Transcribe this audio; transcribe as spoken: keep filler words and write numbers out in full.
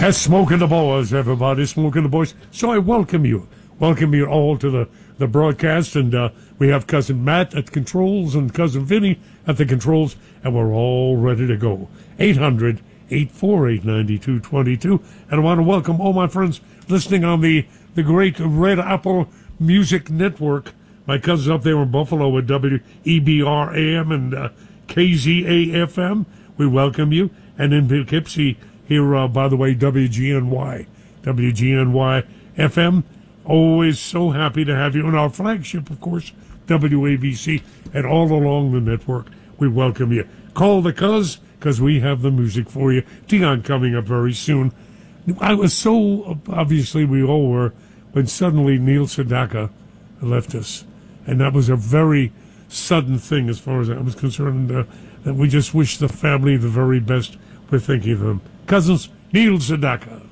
That's Smoking the Boys, everybody. Smoking the Boys. So I welcome you. Welcome you all to the, the broadcast. And uh, we have Cousin Matt at the controls and Cousin Vinny at the controls. And we're all ready to go. eight hundred, eight four eight, nine two two two. And I want to welcome all my friends listening on the, the great Red Apple Music Network. My cousins up there in Buffalo with W E B R A M and uh, K Z A F M. We welcome you. And in Poughkeepsie, here, uh, by the way, W G N Y. W G N Y F M. Always so happy to have you. And our flagship, of course, W A B C. And all along the network, we welcome you. Call the cuz, because we have the music for you. Dion coming up very soon. I was so, obviously we all were, when suddenly Neil Sedaka left us. And that was a very sudden thing as far as I was concerned. Uh, that we just wish the family the very best. We're thinking of them. Cousins, Neil Sedaka.